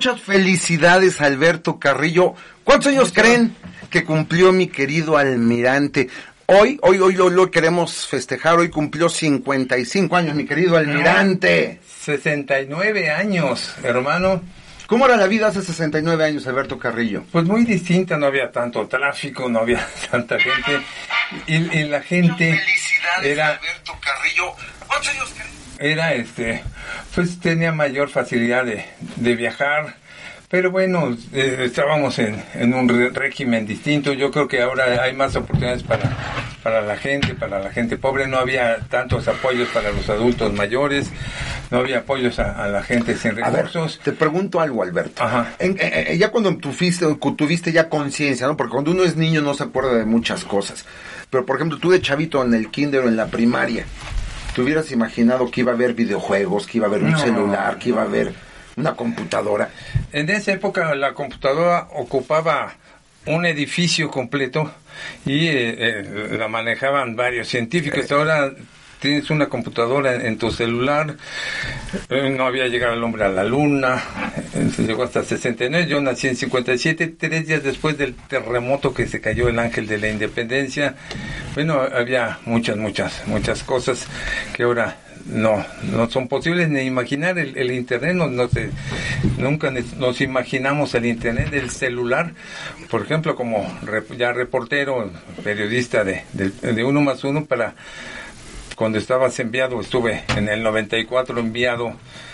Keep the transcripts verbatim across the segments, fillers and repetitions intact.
Muchas felicidades, Alberto Carrillo. ¿Cuántos años creen que cumplió mi querido almirante? Hoy, hoy, hoy lo, lo queremos festejar. Hoy cumplió cincuenta y cinco años, mi querido almirante. sesenta y nueve años, hermano. ¿Cómo era la vida hace sesenta y nueve años, Alberto Carrillo? Pues muy distinta, no había tanto tráfico, no había tanta gente. Y, y la gente era... Alberto Carrillo. ¿Cuántos años creen? Era, este, pues tenía mayor facilidad de, de viajar. Pero bueno, eh, estábamos en, en un re- régimen distinto. Yo creo que ahora hay más oportunidades para, para la gente, para la gente pobre. No había tantos apoyos para los adultos mayores, no había apoyos a, a la gente sin recursos. A ver, te pregunto algo, Alberto. Ajá. En, eh, ya cuando tuviste, tuviste ya conciencia, ¿no? Porque cuando uno es niño no se acuerda de muchas cosas. Pero, por ejemplo, tú de chavito en el kinder o en la primaria, ¿te hubieras imaginado que iba a haber videojuegos, que iba a haber un No, celular, que iba a no. haber una computadora? En esa época la computadora ocupaba un edificio completo y eh, eh, la manejaban varios científicos. Ahora tienes una computadora en, en tu celular. Eh, no había llegado el hombre a la luna. Eh, se llegó hasta sesenta y nueve. Yo nací en cincuenta y siete, tres días después del terremoto que se cayó el Ángel de la Independencia. Bueno, había muchas, muchas, muchas cosas que ahora no no son posibles ni imaginar. El, el internet no, no se, nunca nos imaginamos el internet, el celular, por ejemplo, como rep, ya reportero, periodista de, de, de Uno Más Uno. Para cuando estabas enviado, estuve en el noventa y cuatro enviado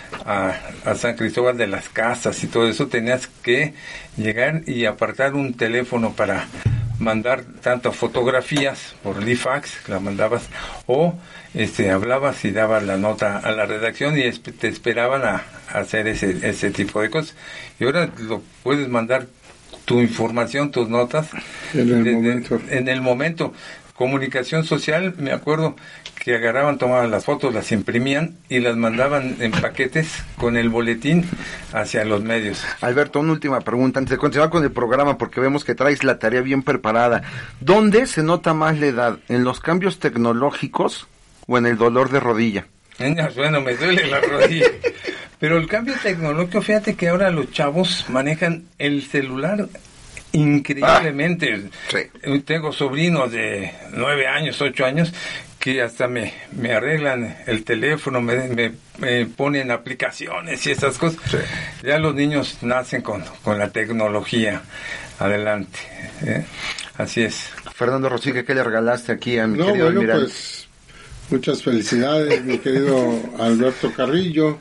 a, a San Cristóbal de las Casas y todo eso. Tenías que llegar y apartar un teléfono para mandar tanto fotografías por el fax, la mandabas, o este hablabas y dabas la nota a la redacción y esp- te esperaban a, a hacer ese ese tipo de cosas. Y ahora lo puedes mandar tu información, tus notas en el de, momento. de, en el momento. Comunicación social, me acuerdo que agarraban, tomaban las fotos, las imprimían y las mandaban en paquetes con el boletín hacia los medios. Alberto, una última pregunta antes de continuar con el programa, porque vemos que traes la tarea bien preparada. ¿Dónde se nota más la edad? ¿En los cambios tecnológicos o en el dolor de rodilla? Bueno, me duele la rodilla. Pero el cambio tecnológico, fíjate que ahora los chavos manejan el celular increíblemente. Ah, sí. Tengo sobrinos de nueve años, ocho años, que hasta me, me arreglan el teléfono, me, me, me ponen aplicaciones y esas cosas. Sí. Ya los niños nacen con, con la tecnología. Adelante. ¿eh? Así es. Fernando Rosique, ¿qué le regalaste aquí a mi no, querido bueno, almirante? Pues, muchas felicidades, mi querido Alberto Carrillo.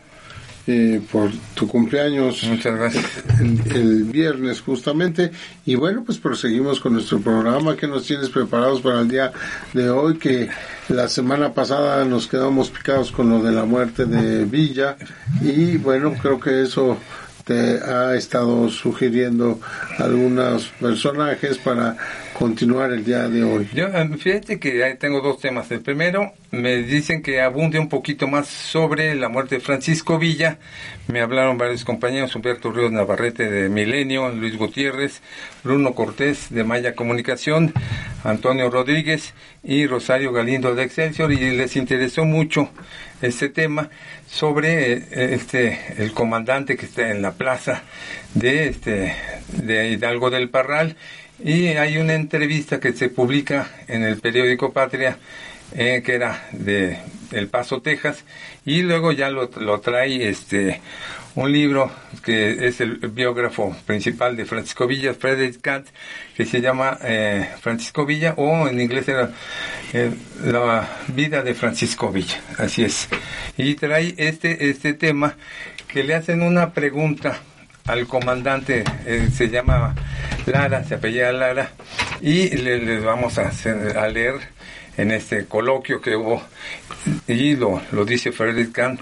Eh, por tu cumpleaños. Muchas gracias. el, el viernes justamente, y bueno, pues proseguimos con nuestro programa. Que nos tienes preparados para el día de hoy? Que la semana pasada nos quedamos picados con lo de la muerte de Villa, y bueno, creo que eso te ha estado sugiriendo algunos personajes para continuar el día de hoy. Yo, fíjate que ahí tengo dos temas. El primero, me dicen que abunde un poquito más sobre la muerte de Francisco Villa. Me hablaron varios compañeros: Humberto Ríos Navarrete de Milenio, Luis Gutiérrez, Bruno Cortés de Maya Comunicación, Antonio Rodríguez y Rosario Galindo de Excelsior, y les interesó mucho este tema sobre eh, este el comandante que está en la plaza de este de Hidalgo del Parral. Y hay una entrevista que se publica en el periódico Patria, eh, que era de El Paso, Texas, y luego ya lo, lo trae este un libro que es el biógrafo principal de Francisco Villa, Frederick Katz, que se llama eh, Francisco Villa, o en inglés era eh, La vida de Francisco Villa, así es. Y trae este este tema que le hacen una pregunta al comandante, eh, se llama Lara, se apellida Lara, y les le vamos a, hacer, a leer en este coloquio que hubo, y lo, lo dice Frederick Kahn.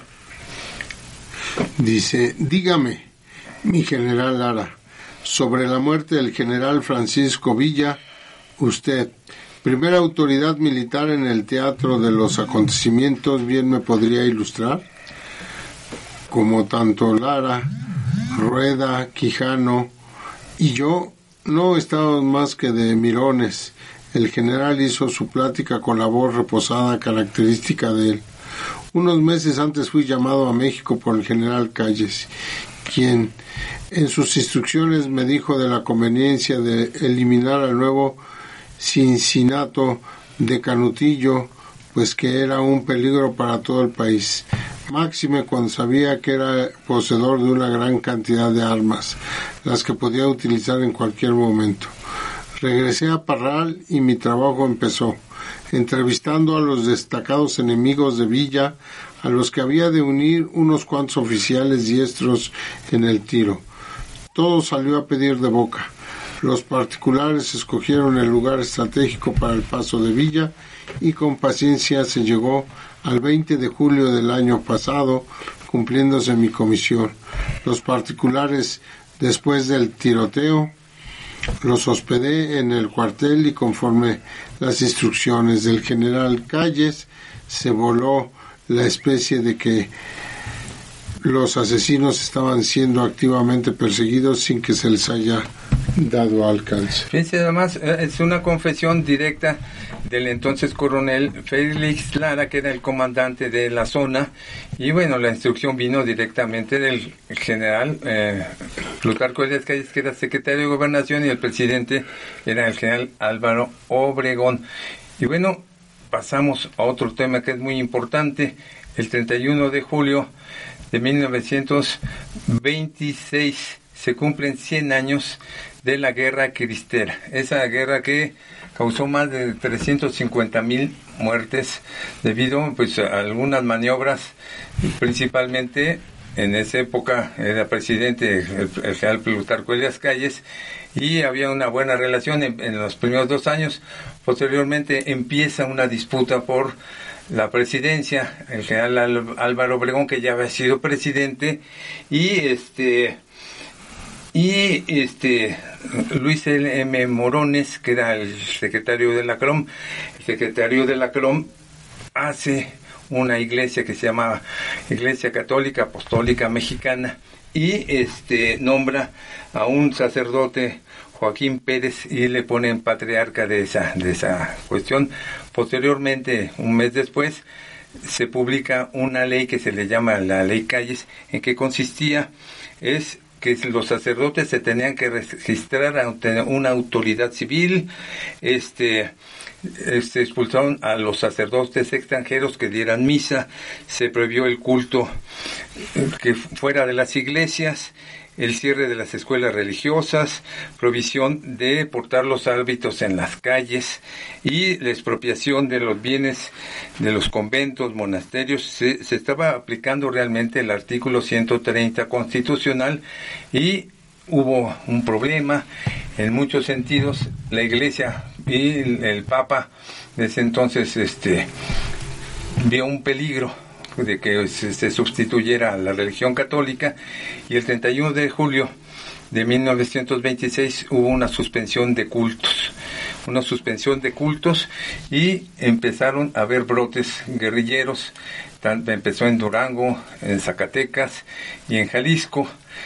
Dice: dígame, mi general Lara, sobre la muerte del general Francisco Villa, usted, primera autoridad militar en el teatro de los acontecimientos, ¿bien me podría ilustrar? Como tanto Lara, Rueda, Quijano y yo no estábamos más que de mirones. El general hizo su plática con la voz reposada característica de él. Unos meses antes fui llamado a México por el general Calles, quien en sus instrucciones me dijo de la conveniencia de eliminar al nuevo Cincinato de Canutillo, pues que era un peligro para todo el país, máxime cuando sabía que era poseedor de una gran cantidad de armas, las que podía utilizar en cualquier momento. Regresé a Parral y mi trabajo empezó, entrevistando a los destacados enemigos de Villa, a los que había de unir unos cuantos oficiales diestros en el tiro. Todo salió a pedir de boca. Los particulares escogieron el lugar estratégico para el paso de Villa y con paciencia se llegó al veinte de julio del año pasado, cumpliéndose mi comisión. Los particulares, después del tiroteo, los hospedé en el cuartel y conforme las instrucciones del general Calles, se voló la especie de que los asesinos estaban siendo activamente perseguidos sin que se les haya dado alcance. Fíjense, además, es una confesión directa del entonces coronel Félix Lara, que era el comandante de la zona, y bueno, la instrucción vino directamente del general eh, Plutarco Elías Calles, que era secretario de Gobernación, y el presidente era el general Álvaro Obregón. Y bueno, pasamos a otro tema que es muy importante. El treinta y uno de julio de mil novecientos veintiséis se cumplen cien años de la Guerra Cristera, esa guerra que causó más de trescientas cincuenta mil muertes debido pues a algunas maniobras, principalmente en esa época era presidente el, el general Plutarco Elías Calles, y había una buena relación en, en los primeros dos años. Posteriormente empieza una disputa por la presidencia, el general Álvaro Obregón, que ya había sido presidente, y este y este Luis M. Morones, que era el secretario de la C R O M. El secretario de la C R O M hace una iglesia que se llama Iglesia Católica Apostólica Mexicana, y este nombra a un sacerdote, Joaquín Pérez, y le ponen patriarca de esa de esa cuestión. Posteriormente, un mes después, se publica una ley que se le llama la Ley Calles, en que consistía es que los sacerdotes se tenían que registrar ante una autoridad civil. Este se expulsaron a los sacerdotes extranjeros que dieran misa, se prohibió el culto que fuera de las iglesias, el cierre de las escuelas religiosas, prohibición de portar los hábitos en las calles y la expropiación de los bienes de los conventos, monasterios. Se, se estaba aplicando realmente el artículo ciento treinta constitucional, y hubo un problema en muchos sentidos. La Iglesia y el, el Papa de ese entonces este, vio un peligro de que se, se sustituyera a la religión católica, y el treinta y uno de julio de mil novecientos veintiséis hubo una suspensión de cultos, una suspensión de cultos y empezaron a haber brotes guerrilleros. Tanto empezó en Durango, en Zacatecas y en Jalisco,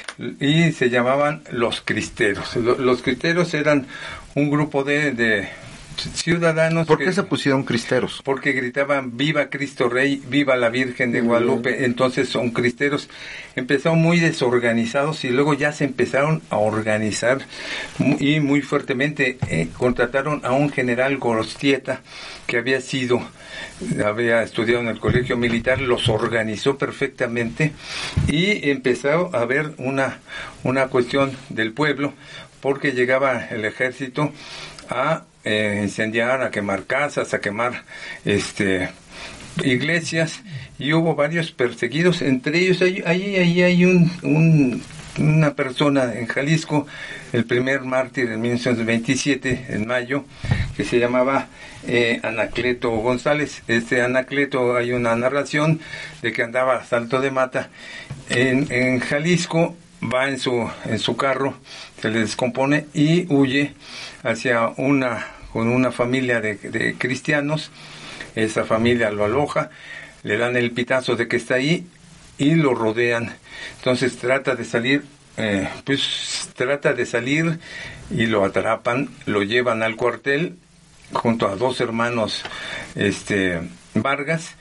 y se llamaban los cristeros. Los cristeros eran un grupo de, de ciudadanos. ¿Por qué que, se pusieron cristeros? Porque gritaban viva Cristo Rey, viva la Virgen de Guadalupe. Entonces son cristeros. Empezaron muy desorganizados y luego ya se empezaron a organizar y muy fuertemente. Eh, contrataron a un general Gorostieta, que había sido había estudiado en el colegio militar, los organizó perfectamente, y empezó a haber una una cuestión del pueblo, porque llegaba el ejército a eh, incendiar, a quemar casas, a quemar este iglesias, y hubo varios perseguidos. Entre ellos ahí ahí ahí hay un, un una persona en Jalisco, el primer mártir en mil novecientos veintisiete, en mayo, que se llamaba eh, Anacleto González. Este Anacleto, hay una narración de que andaba a salto de mata en, en Jalisco, va en su en su carro, se le descompone y huye hacia una con una familia de, de cristianos. Esa familia lo aloja, le dan el pitazo de que está ahí y lo rodean. Entonces trata de salir, eh, pues trata de salir y lo atrapan, lo llevan al cuartel junto a dos hermanos este Vargas,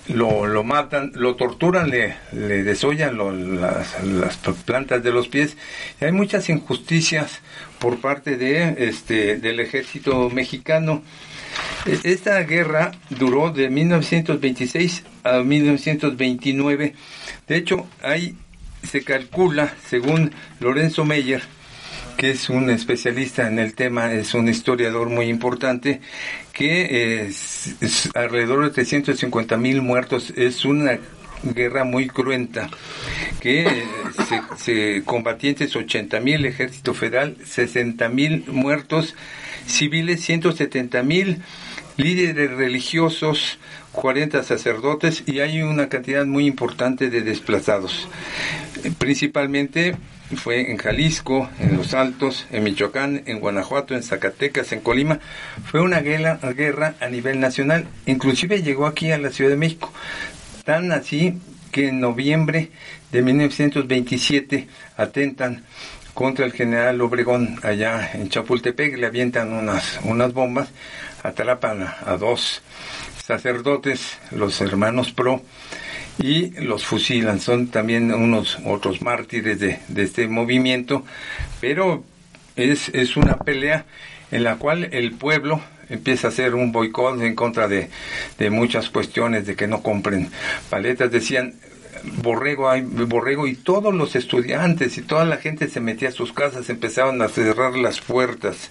lo, lo matan, lo torturan, le, le desollan lo, las, las plantas de los pies. Y hay muchas injusticias por parte de este del ejército mexicano. Esta guerra duró de mil novecientos veintiséis a mil novecientos veintinueve. De hecho, ahí se calcula, según Lorenzo Meyer, que es un especialista en el tema, es un historiador muy importante, que es, es alrededor de trescientos cincuenta mil muertos. Es una guerra muy cruenta, que eh, se, se combatientes ochenta mil, ejército federal sesenta mil muertos, civiles ciento setenta mil, líderes religiosos cuarenta sacerdotes, y hay una cantidad muy importante de desplazados. Principalmente fue en Jalisco, en Los Altos, en Michoacán, en Guanajuato, en Zacatecas, en Colima. Fue una guerra, guerra a nivel nacional, inclusive llegó aquí a la Ciudad de México, tan así que en noviembre de mil novecientos veintisiete atentan contra el general Obregón allá en Chapultepec, le avientan unas, unas bombas, atrapan a, a dos sacerdotes, los hermanos Pro, y los fusilan. Son también unos otros mártires de, de este movimiento, pero es, es una pelea en la cual el pueblo empieza a hacer un boicot en contra de, de muchas cuestiones, de que no compren paletas. Decían, borrego hay borrego, y todos los estudiantes y toda la gente se metía a sus casas, empezaban a cerrar las puertas.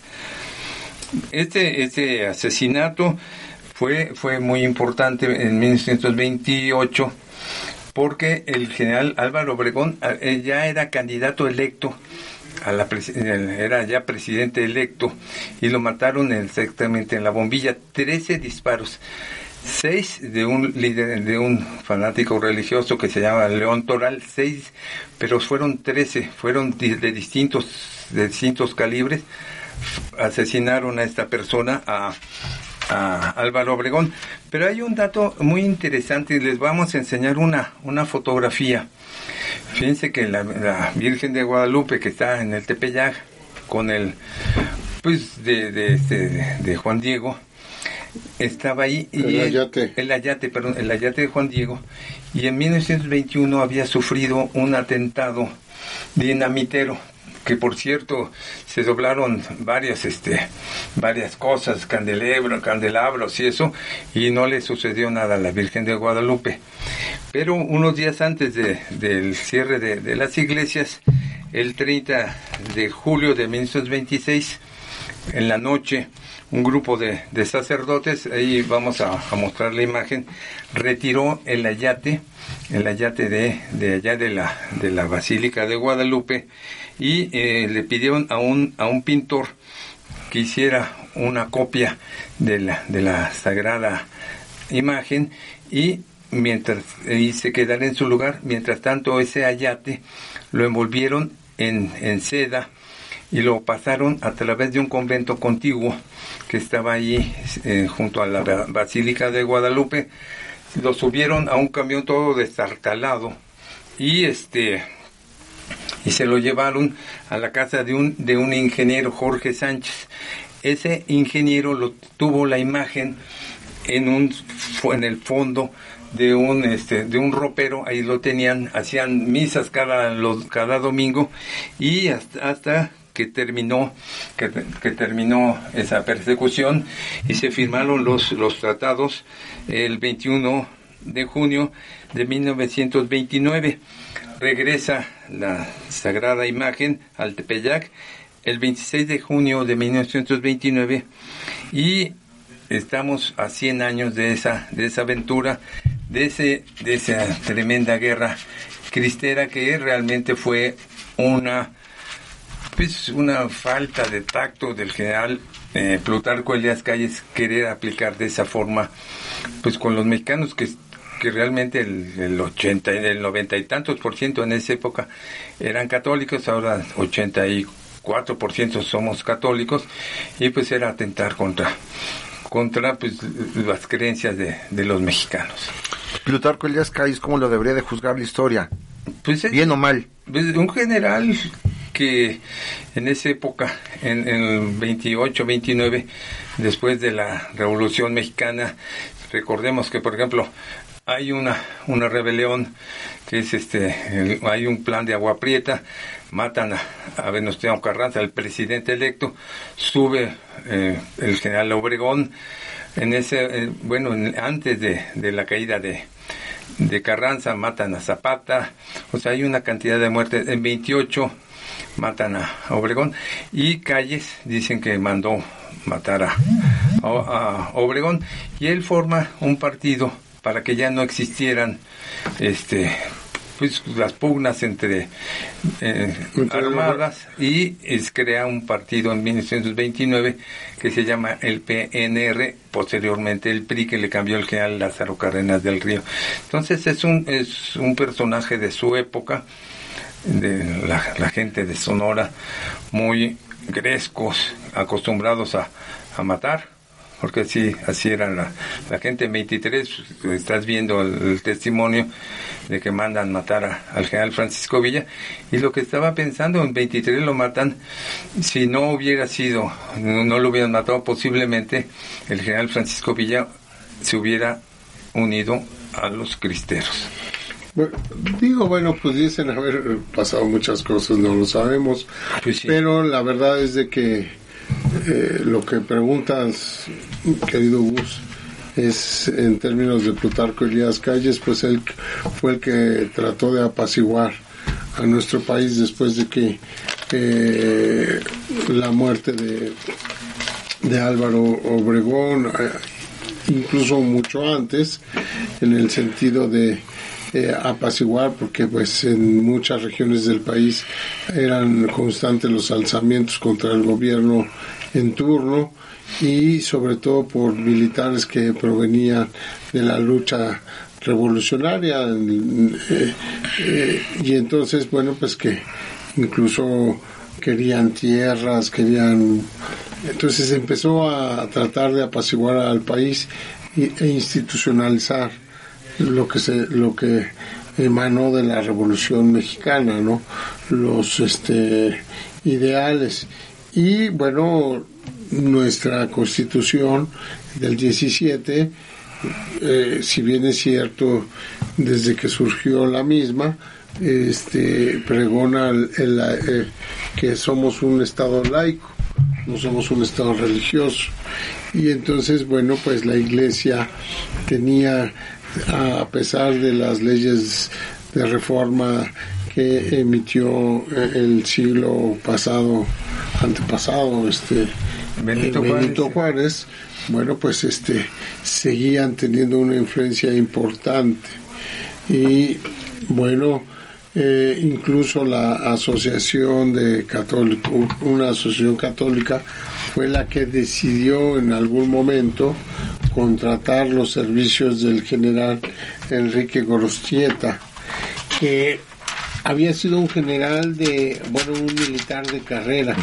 Este, este asesinato fue, fue muy importante en mil novecientos veintiocho, porque el general Álvaro Obregón ya era candidato electo, a la era ya presidente electo, y lo mataron exactamente en la bombilla. trece disparos, seis de un líder, de un fanático religioso que se llama León Toral, seis, pero fueron trece, fueron de distintos, de distintos calibres. Asesinaron a esta persona, a a Álvaro Obregón. Pero hay un dato muy interesante, y les vamos a enseñar una, una fotografía. Fíjense que la, la Virgen de Guadalupe, que está en el Tepeyac, con el, pues, de, de, de, de Juan Diego, estaba ahí. Y el ayate. El, el ayate, perdón, el ayate de Juan Diego, y en mil novecientos veintiuno había sufrido un atentado dinamitero, que por cierto se doblaron varias este varias cosas, candelabros, candelabros y eso, y no le sucedió nada a la Virgen de Guadalupe. Pero unos días antes de, del cierre de, de las iglesias, el treinta de julio de mil novecientos veintiséis, en la noche, un grupo de, de sacerdotes, ahí vamos a, a mostrar la imagen, retiró el ayate, el ayate de, de allá de la, de la Basílica de Guadalupe, y eh, le pidieron a un, a un pintor que hiciera una copia de la, de la sagrada imagen, y mientras y se quedara en su lugar. Mientras tanto, ese ayate lo envolvieron en, en seda y lo pasaron a través de un convento contiguo que estaba allí eh, junto a la Basílica de Guadalupe. Lo subieron a un camión todo destartalado, y este y se lo llevaron a la casa de un de un ingeniero, Jorge Sánchez. Ese ingeniero lo tuvo la imagen en un en el fondo de un este de un ropero. Ahí lo tenían, hacían misas cada los, cada domingo, y hasta, hasta que terminó que, que terminó esa persecución, y se firmaron los los tratados el veintiuno de junio de mil novecientos veintinueve. Regresa la sagrada imagen al Tepeyac el veintiséis de junio de mil novecientos veintinueve, y estamos a cien años de esa de esa aventura, de ese de esa tremenda guerra cristera, que realmente fue una pues una falta de tacto del general eh, Plutarco Elías Calles querer aplicar de esa forma pues con los mexicanos, que que realmente el, el ochenta, el noventa y tantos por ciento en esa época eran católicos. Ahora ochenta y cuatro por ciento somos católicos, y pues era atentar contra contra pues las creencias de, de los mexicanos. Plutarco Elías Calles, ¿cómo lo debería de juzgar la historia? Pues es, ¿bien o mal? Pues un general que en esa época, en, en el veintiocho, veintinueve, después de la Revolución Mexicana, recordemos que, por ejemplo, hay una, una rebelión que es este, el, hay un plan de Agua Prieta, matan a, a Venustiano Carranza, el presidente electo, sube eh, el general Obregón, en ese, eh, bueno, en, antes de, de la caída de, de Carranza, matan a Zapata, o sea, hay una cantidad de muertes, en veintiocho matan a, a Obregón, y Calles dicen que mandó matar a, a, a Obregón, y él forma un partido para que ya no existieran este pues las pugnas entre eh, armadas, y es, crea un partido en mil novecientos veintinueve que se llama el P N R, posteriormente el P R I, que le cambió el general Lázaro Cárdenas del Río. Entonces es un es un personaje de su época, de la, la gente de Sonora, muy grescos, acostumbrados a, a matar, porque así, así era la, la gente. En veintitrés, estás viendo el, el testimonio de que mandan matar a, al general Francisco Villa, y lo que estaba pensando, en veintitrés lo matan, si no hubiera sido, no, no lo hubieran matado, posiblemente el general Francisco Villa se hubiera unido a los cristeros. Bueno, digo, bueno, pudiesen haber pasado muchas cosas, no lo sabemos, Pues sí. Pero la verdad es de que eh, lo que preguntas, querido Gus, es en términos de Plutarco Elías Calles, pues él fue el que trató de apaciguar a nuestro país después de que eh, la muerte de, de Álvaro Obregón, eh, incluso mucho antes, en el sentido de Eh, apaciguar, porque pues en muchas regiones del país eran constantes los alzamientos contra el gobierno en turno, y sobre todo por militares que provenían de la lucha revolucionaria, eh, eh, y entonces bueno, pues que incluso querían tierras, querían, entonces empezó a tratar de apaciguar al país y, e institucionalizar lo que se lo que emanó de la Revolución Mexicana, ¿no? Los este ideales. Y bueno, nuestra Constitución del diecisiete, eh, si bien es cierto, desde que surgió la misma, este pregona el, el, el, que somos un Estado laico, no somos un Estado religioso. Y entonces, bueno, pues la Iglesia tenía, a pesar de las leyes de reforma que emitió el siglo pasado, antepasado, este Benito, Benito Juárez, Juárez, bueno, pues este seguían teniendo una influencia importante. Y bueno, eh, incluso la asociación de católicos, una asociación católica, fue la que decidió en algún momento contratar los servicios del general Enrique Gorostieta, que había sido un general de, bueno, un militar de carrera.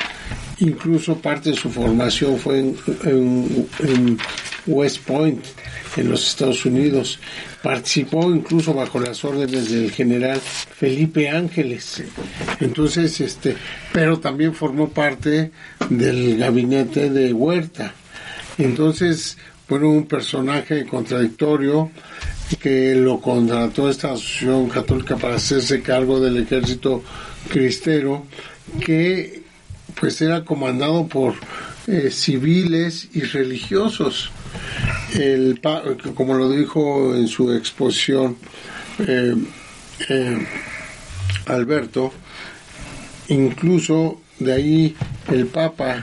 Incluso parte de su formación fue en, en, en West Point, en los Estados Unidos. Participó incluso bajo las órdenes del general Felipe Ángeles. Entonces, este, pero también formó parte del gabinete de Huerta. Entonces, bueno, un personaje contradictorio, que lo contrató esta asociación católica para hacerse cargo del ejército cristero, que pues era comandado por eh, civiles y religiosos. El, como lo dijo en su exposición eh, eh, Alberto, incluso de ahí el Papa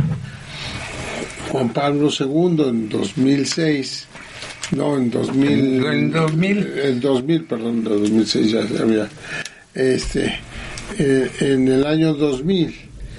Juan Pablo segundo en dos mil seis, no, en dos mil, en dos mil, el dos mil, perdón, dos mil seis ya había, este, eh, en el año dos mil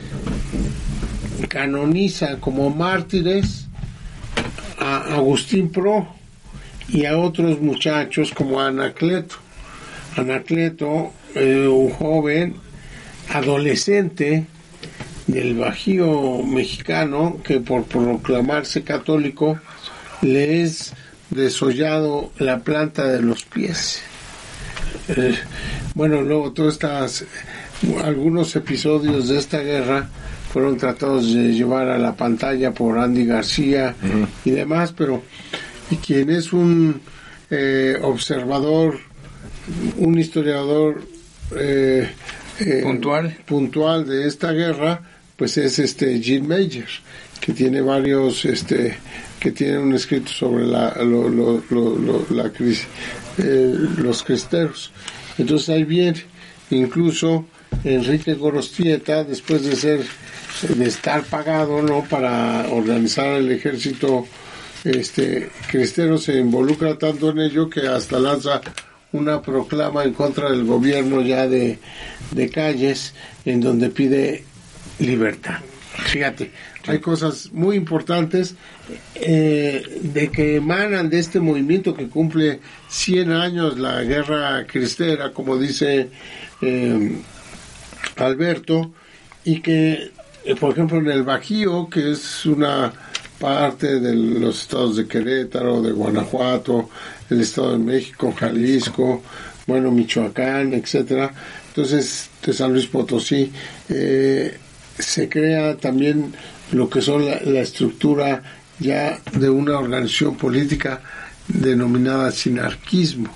canoniza como mártires a Agustín Pro y a otros muchachos como Anacleto. Anacleto, eh, un joven adolescente del Bajío mexicano, que por proclamarse católico le es desollado la planta de los pies. Eh, bueno, luego todas estas, algunos episodios de esta guerra fueron tratados de llevar a la pantalla por Andy García uh-huh. y demás, pero y quien es un eh, observador, un historiador eh, eh, puntual puntual de esta guerra, pues es este Jean Meyer, que tiene varios, este, que tiene un escrito sobre la, lo, lo, lo, lo, la eh, los cristeros. Entonces ahí viene, incluso Enrique Gorostieta, después de ser, de estar pagado, ¿no?, para organizar el ejército este cristero, se involucra tanto en ello que hasta lanza una proclama en contra del gobierno ya de, de Calles, en donde pide libertad. Fíjate, hay cosas muy importantes eh, de que emanan de este movimiento que cumple cien años, la guerra cristera, como dice eh, Alberto, y que, eh, por ejemplo, en el Bajío, que es una parte de los estados de Querétaro, de Guanajuato, el Estado de México, Jalisco, bueno, Michoacán, etcétera, entonces de San Luis Potosí, eh, se crea también lo que son la, la estructura ya de una organización política denominada sinarquismo,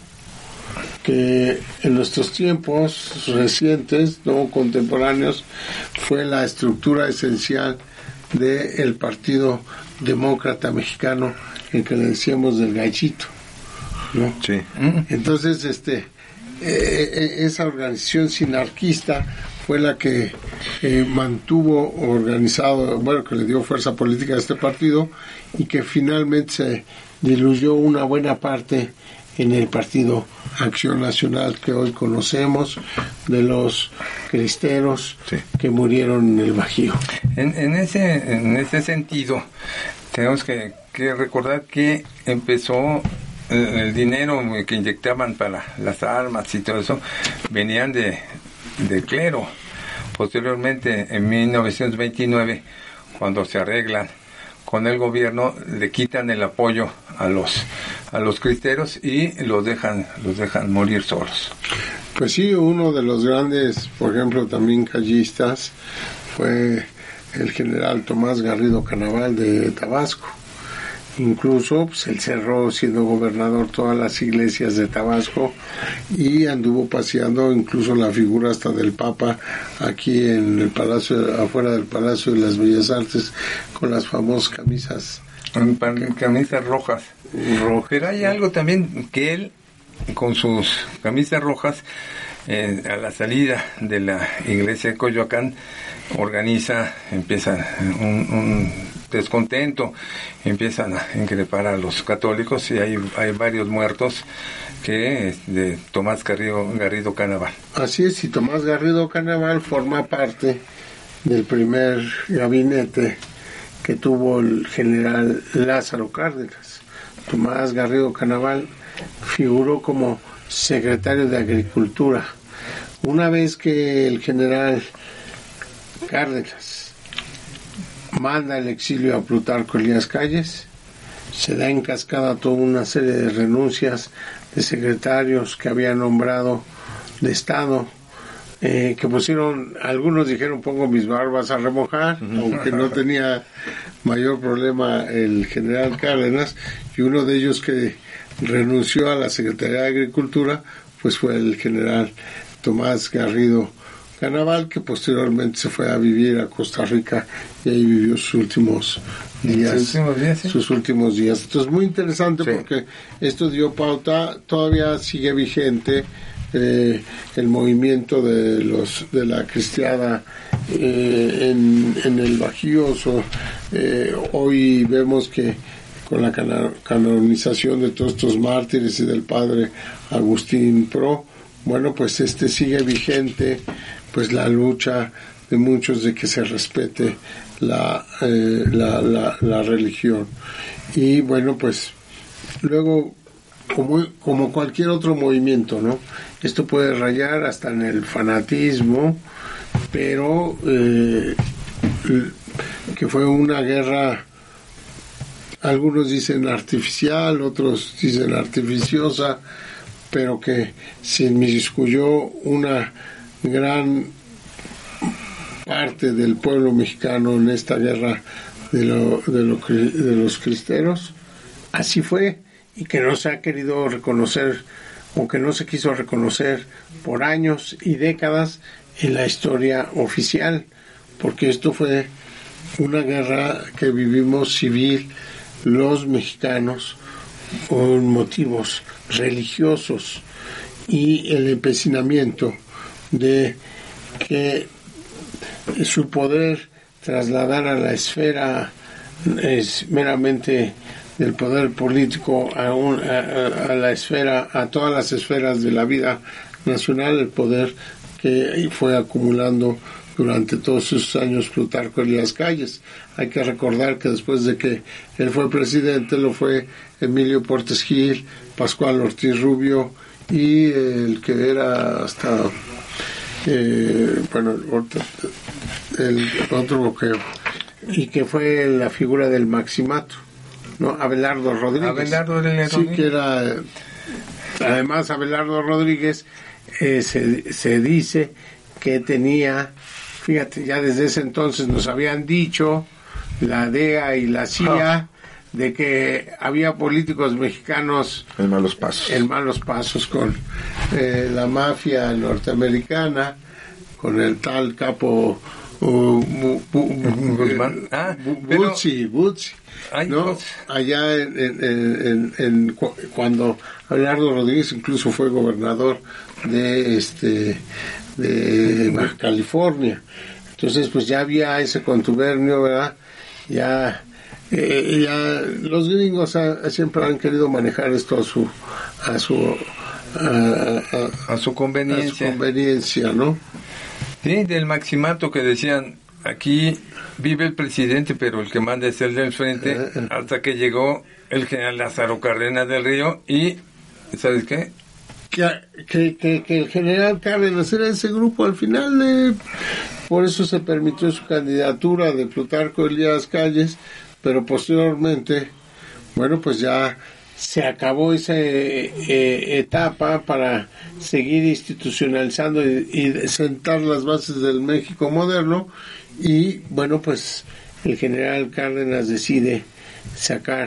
que en nuestros tiempos recientes, no contemporáneos, fue la estructura esencial del Partido Demócrata Mexicano, en que le decíamos del gallito, ¿no? Sí. Entonces, este, eh, esa organización sinarquista fue la que eh, mantuvo organizado, bueno, que le dio fuerza política a este partido, y que finalmente se diluyó una buena parte en el Partido Acción Nacional que hoy conocemos, de los cristeros, sí, que murieron en el Bajío. En, en ese en ese sentido, tenemos que, que recordar que empezó el, el dinero que inyectaban para las armas y todo eso, venían de del clero. Posteriormente, en mil novecientos veintinueve, cuando se arreglan con el gobierno, le quitan el apoyo a los a los cristeros y los dejan los dejan morir solos. Pues sí, uno de los grandes, por ejemplo, también callistas, fue el general Tomás Garrido Canaval de Tabasco. Incluso pues, él cerró, siendo gobernador, todas las iglesias de Tabasco, y anduvo paseando incluso la figura hasta del Papa aquí en el palacio, afuera del Palacio de las Bellas Artes, con las famosas camisas camisas rojas. rojas. Pero hay algo también que él, con sus camisas rojas, eh, a la salida de la iglesia de Coyoacán, organiza, empieza un, un descontento, empiezan a increpar a los católicos, y hay, hay varios muertos que de Tomás Garrido, Garrido Canaval. Así es, y Tomás Garrido Canaval forma parte del primer gabinete que tuvo el general Lázaro Cárdenas. Tomás Garrido Canaval figuró como secretario de Agricultura. Una vez que el general Cárdenas manda el exilio a Plutarco Elías Calles, se da en cascada toda una serie de renuncias de secretarios que había nombrado de Estado, eh, que pusieron, algunos dijeron pongo mis barbas a remojar, aunque no tenía mayor problema el general Cárdenas, y uno de ellos que renunció a la Secretaría de Agricultura pues fue el general Tomás Garrido Canaval, que posteriormente se fue a vivir a Costa Rica y ahí vivió sus últimos días, sus últimos días, ¿sí? sus últimos días. Entonces muy interesante, sí, porque esto dio pauta, todavía sigue vigente eh, el movimiento de los de la cristiada eh, en, en el Bajío. So, eh, hoy vemos que con la canonización de todos estos mártires y del padre Agustín Pro, bueno, pues este sigue vigente pues la lucha de muchos de que se respete la, eh, la, la, la religión. Y bueno, pues luego, como, como cualquier otro movimiento, ¿no? Esto puede rayar hasta en el fanatismo, pero eh, que fue una guerra, algunos dicen artificial, otros dicen artificiosa, pero que se inmiscuyó una gran parte del pueblo mexicano en esta guerra de, lo, de, lo, de los cristeros. Así fue, y que no se ha querido reconocer o que no se quiso reconocer por años y décadas en la historia oficial, porque esto fue una guerra que vivimos civil los mexicanos por motivos religiosos y el empecinamiento de que su poder trasladara a la esfera es meramente del poder político a, un, a, a la esfera, a todas las esferas de la vida nacional, el poder que fue acumulando durante todos esos años Plutarco Elías Calles. Hay que recordar que después de que él fue presidente, lo fue Emilio Portes Gil, Pascual Ortiz Rubio y el que era hasta eh, bueno el otro que y que fue la figura del maximato, ¿no? Abelardo Rodríguez. Abelardo Rodríguez. Sí, que era además Abelardo Rodríguez eh, se, se dice que tenía, fíjate, ya desde ese entonces nos habían dicho la D E A y la C I A oh. de que había políticos mexicanos en malos pasos, en malos pasos con eh, la mafia norteamericana, con el tal capo uh, bu, bu, bu, ah, Butzi, Butzi, ¿no? Allá en, en, en, en, cuando Abelardo Rodríguez incluso fue gobernador de este de Baja California. Entonces pues ya había ese contubernio, ¿verdad? Ya, eh, ya los gringos ha, siempre han querido manejar esto a su a su a, a, a su conveniencia, a su conveniencia, ¿no? Sí, del maximato que decían, aquí vive el presidente, pero el que manda es el del frente, eh, eh. hasta que llegó el general Lázaro Cárdenas del Río y, ¿sabes qué? Que, que, que, que el general Cárdenas era ese grupo al final, eh, por eso se permitió su candidatura de Plutarco Elías Calles, pero posteriormente, bueno, pues ya se acabó esa eh, etapa para seguir institucionalizando y, y sentar las bases del México moderno, y bueno, pues el general Cárdenas decide sacar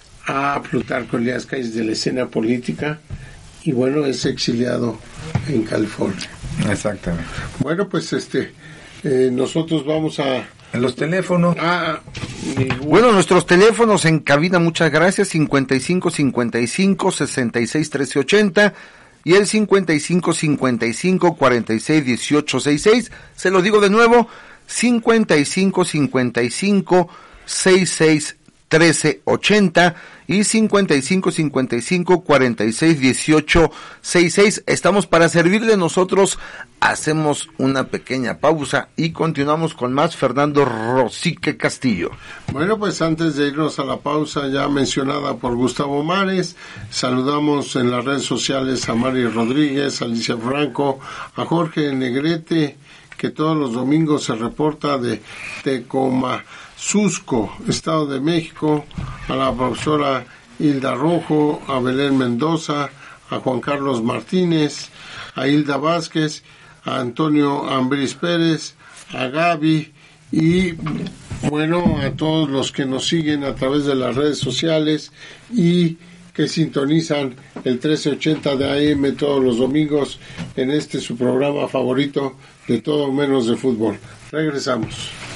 a Plutarco Elías Calles de la escena política, y bueno, es exiliado en California. Exactamente. Bueno, pues este eh, nosotros vamos a en los teléfonos. Ah, bueno, nuestros teléfonos en cabina, muchas gracias, cincuenta y cinco cincuenta y cinco sesenta y seis trece ochenta y el cincuenta y cinco cincuenta y cinco cuarenta y seis dieciocho sesenta y seis. Se lo digo de nuevo, cincuenta y cinco cincuenta y cinco sesenta y seis trece ochenta y cincuenta y cinco cincuenta y cinco cuarenta y seis dieciocho sesenta y seis. Estamos para servirle. Nosotros hacemos una pequeña pausa y continuamos con más. Fernando Rosique Castillo. Bueno, pues antes de irnos a la pausa ya mencionada por Gustavo Mares, saludamos en las redes sociales a Mari Rodríguez, a Alicia Franco, a Jorge Negrete, que todos los domingos se reporta de Tecoma Susco, Estado de México, a la profesora Hilda Rojo, a Belén Mendoza, a Juan Carlos Martínez, a Hilda Vázquez, a Antonio Ambris Pérez, a Gaby y bueno, a todos los que nos siguen a través de las redes sociales y que sintonizan el trece ochenta de A M todos los domingos en este su programa favorito de todo menos de fútbol. Regresamos.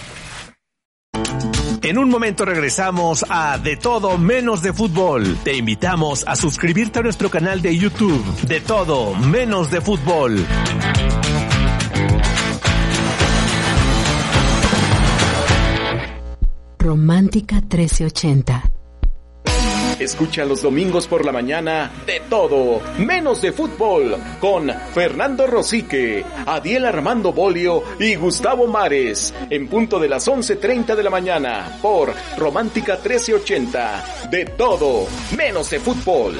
En un momento regresamos a De Todo Menos de Fútbol. Te invitamos a suscribirte a nuestro canal de YouTube, De Todo Menos de Fútbol. Romántica trece ochenta. Escucha los domingos por la mañana De Todo Menos de Fútbol con Fernando Rosique, Adiel Armando Bolio y Gustavo Mares en punto de las once treinta de la mañana por Romántica trece ochenta. De Todo Menos de Fútbol.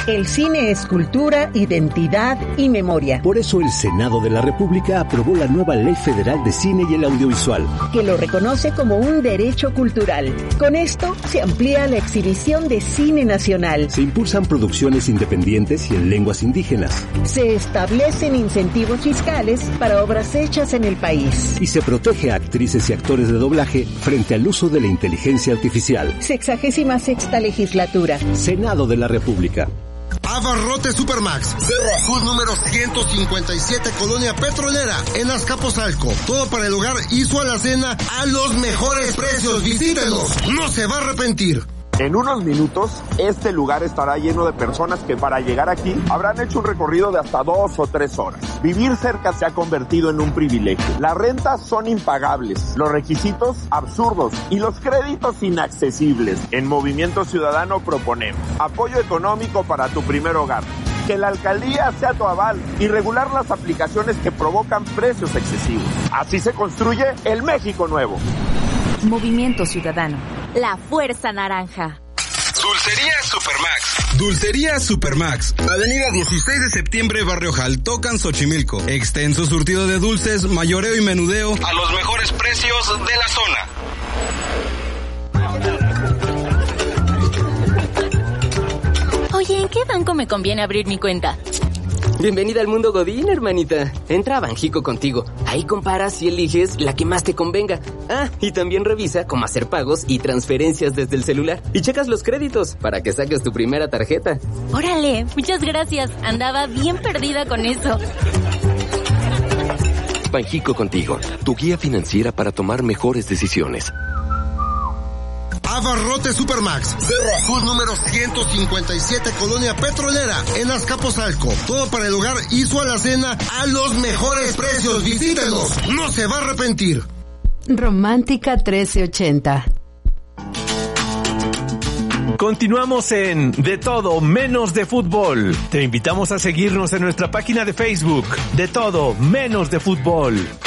El cine es cultura, identidad y memoria. Por eso el Senado de la República aprobó la nueva Ley Federal de Cine y el Audiovisual, que lo reconoce como un derecho cultural. Con esto se amplía la exhibición de cine nacional. Se impulsan producciones independientes y en lenguas indígenas. Se establecen incentivos fiscales para obras hechas en el país. Y se protege a actrices y actores de doblaje frente al uso de la inteligencia artificial. Sexagésima sexta legislatura. Senado de la República. Abarrotes Supermax, Cerro Azul número ciento cincuenta y siete, Colonia Petrolera, en Azcapotzalco. Todo para el hogar y su alacena a los mejores precios. Visítenos, no se va a arrepentir. En unos minutos, este lugar estará lleno de personas que para llegar aquí habrán hecho un recorrido de hasta dos o tres horas. Vivir cerca se ha convertido en un privilegio. Las rentas son impagables, los requisitos absurdos y los créditos inaccesibles. En Movimiento Ciudadano proponemos apoyo económico para tu primer hogar, que la alcaldía sea tu aval y regular las aplicaciones que provocan precios excesivos. Así se construye el México nuevo. Movimiento Ciudadano. La Fuerza Naranja. Dulcería Supermax. Dulcería Supermax. Avenida dieciséis de septiembre, Barrio Jaltocan, Xochimilco. Extenso surtido de dulces, mayoreo y menudeo a los mejores precios de la zona. Oye, ¿en qué banco me conviene abrir mi cuenta? Bienvenida al mundo Godín, hermanita. Entra a Banjico contigo. Ahí comparas y eliges la que más te convenga. Ah, y también revisa cómo hacer pagos y transferencias desde el celular. Y checas los créditos para que saques tu primera tarjeta. Órale, muchas gracias. Andaba bien perdida con eso. Banjico contigo, tu guía financiera para tomar mejores decisiones. Abarrotes Supermax, Cerro Azul número ciento cincuenta y siete, Colonia Petrolera, en Azcapotzalco. Todo para el hogar y su alacena a los mejores precios. Visítenos, no se va a arrepentir. Romántica trece ochenta. Continuamos en De Todo Menos de Fútbol. Te invitamos a seguirnos en nuestra página de Facebook, De Todo Menos de Fútbol.